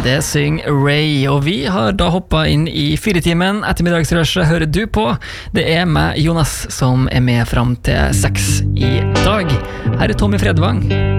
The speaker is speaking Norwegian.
Det synger Ray, og vi har da hoppet inn i 4-timen. Ettermiddagsrushet hører du på. Det meg, Jonas, som med frem til 6 i dag. Her Tommy Fredvang.